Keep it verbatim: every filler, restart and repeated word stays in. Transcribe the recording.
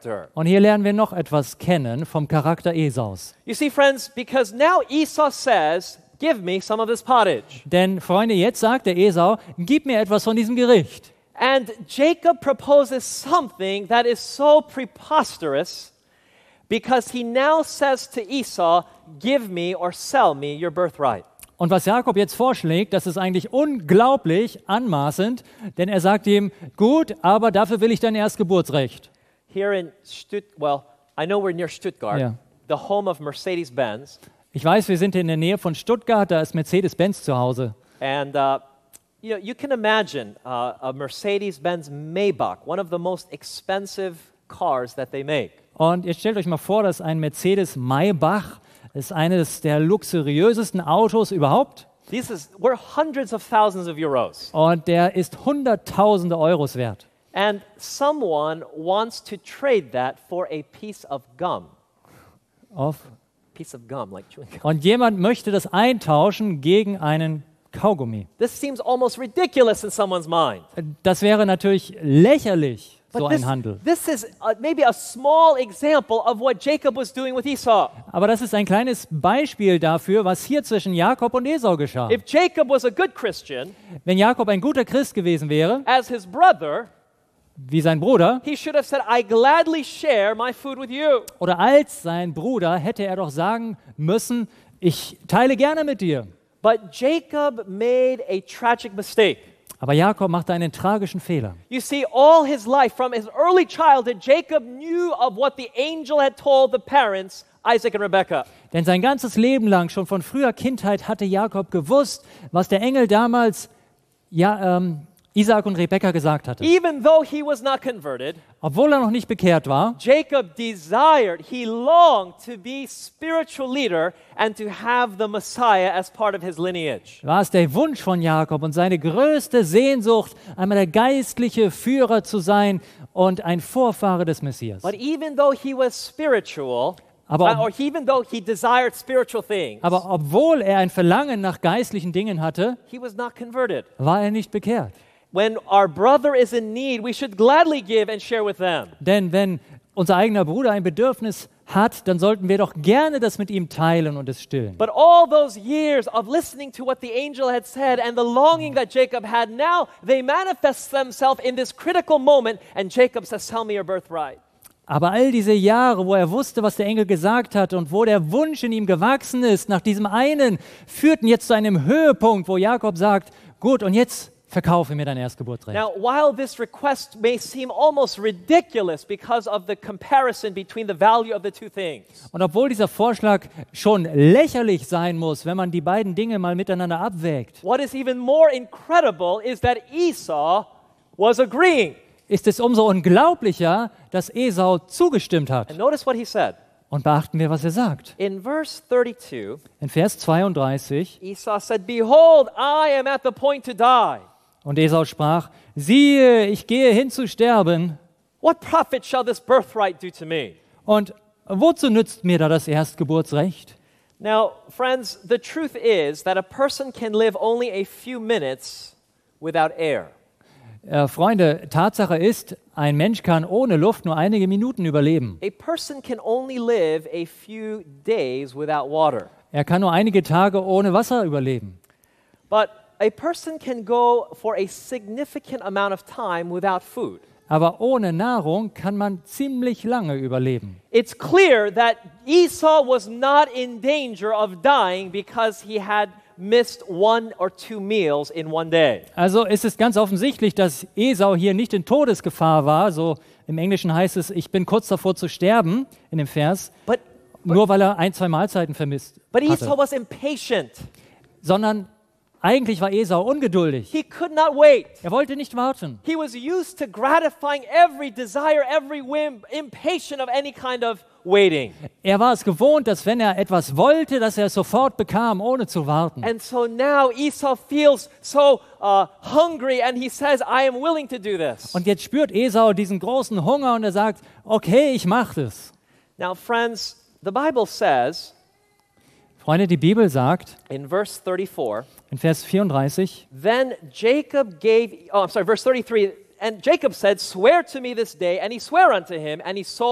character. Und hier lernen wir noch etwas kennen vom Charakter Esaus. You see, friends, because now Esau says, give me some of this pottage. Denn, Freunde, jetzt sagt der Esau, gib mir etwas von diesem Gericht. And Jacob proposes something that is so preposterous because he now says to Esau, give me or sell me your birthright. Und was Jakob jetzt vorschlägt, das ist eigentlich unglaublich anmaßend, denn er sagt ihm, gut, aber dafür will ich dein Erstgeburtsrecht. Here in Stutt, well, I know we're near Stuttgart, Yeah. the home of Mercedes-Benz. Ich weiß, wir sind in der Nähe von Stuttgart, da ist Mercedes-Benz zu Hause. And uh, you know, you can imagine uh, a Mercedes-Benz Maybach, one of the most expensive cars that they make. Und jetzt stellt euch mal vor, dass ein Mercedes Maybach ist eines der luxuriösesten Autos überhaupt. This is we're hundreds of thousands of euros. Und der ist Hunderttausende Euros wert. And someone wants to trade that for a piece of gum. Auf. Piece of gum, like chewing gum. Und jemand möchte das eintauschen gegen einen Kaugummi. This seems almost ridiculous in someone's mind. Das wäre natürlich lächerlich, so But ein this, Handel. this is uh, maybe a small example of what Jacob was doing with Esau. Aber das ist ein kleines Beispiel dafür, was hier zwischen Jakob und Esau geschah. If Jacob was a good Christian, Wenn Jakob ein guter Christ gewesen wäre, as his brother, wie sein Bruder, he should have said, I gladly share my food with you. oder als sein Bruder, hätte er doch sagen müssen, ich teile gerne mit dir. But Jacob made a tragic mistake. Aber Jakob machte einen tragischen Fehler. You see, all his life, from his early childhood, Jacob knew of what the angel had told the parents, Isaac and Rebekah. Denn sein ganzes Leben lang, schon von früher Kindheit, hatte Jakob gewusst, was der Engel damals ja, ähm, Isaak und Rebekka gesagt hatte. Even though he was not converted, Obwohl er noch nicht bekehrt war, Jacob desired, he longed to be spiritual leader and to have the Messiah as part of his lineage. war es der Wunsch von Jakob und seine größte Sehnsucht, einmal der geistliche Führer zu sein und ein Vorfahre des Messias. But even though he was spiritual, Aber- uh, or even though he desired spiritual things, Aber obwohl er ein Verlangen nach geistlichen Dingen hatte, he was not converted. war er nicht bekehrt. When our brother is in need, we should gladly give and share with them. Denn wenn unser eigener Bruder ein Bedürfnis hat, dann sollten wir doch gerne das mit ihm teilen und es stillen. But all those years of listening to what the angel had said and the longing that Jacob had, now they manifest themselves in this critical moment, and Jacob says, "Sell me your birthright." Aber all diese Jahre, wo er wusste, was der Engel gesagt hat und wo der Wunsch in ihm gewachsen ist, nach diesem einen, führten jetzt zu einem Höhepunkt, wo Jakob sagt, gut, und jetzt verkaufe mir dein Erstgeburtsrecht. Now, while this request may seem almost ridiculous because of the comparison between the value of the two things, Und obwohl dieser Vorschlag schon lächerlich sein muss, wenn man die beiden Dinge mal miteinander abwägt, what is even more incredible is that Esau was agreeing. ist es umso unglaublicher, dass Esau zugestimmt hat. And notice what he said. Und beachten wir, was er sagt. In verse thirty-two, In Vers zweiunddreißig, Esau said, "Behold, I am at the point to die. und Esau sprach, siehe, ich gehe hin zu sterben, What profit shall this birthright do to me?" und wozu nützt mir da das Erstgeburtsrecht? Now, friends, the truth is that a person can live only a few minutes without air. Äh, Freunde, Tatsache ist, ein Mensch kann ohne Luft nur einige Minuten überleben. A person can only live a few days without water. Er kann nur einige Tage ohne Wasser überleben. But a person can go for a significant amount of time without food. Aber ohne Nahrung kann man ziemlich lange überleben. It's clear that Esau was not in danger of dying because he had missed one or two meals in one day. Also ist es ganz offensichtlich, dass Esau hier nicht in Todesgefahr war. So im Englischen heißt es, ich bin kurz davor zu sterben, in dem Vers, But, nur weil er ein, zwei Mahlzeiten vermisst but Esau hatte. was impatient. Sondern eigentlich war Esau ungeduldig. He could not wait. Er wollte nicht warten. He was used to gratifying every desire, every whim, impatient of any kind of waiting. Er war es gewohnt, dass wenn er etwas wollte, dass er es sofort bekam, ohne zu warten. And so now Esau feels so uh, hungry and he says, I am willing to do this. Und jetzt spürt Esau diesen großen Hunger und er sagt, okay, ich mache es. Now, friends, the Bible says Freunde, die Bibel sagt in verse thirty-four, in Vers vierunddreißig, then Jacob gave, oh, I'm sorry, verse thirty-three, and Jacob said, swear to me this day, and he sware unto him, and he sold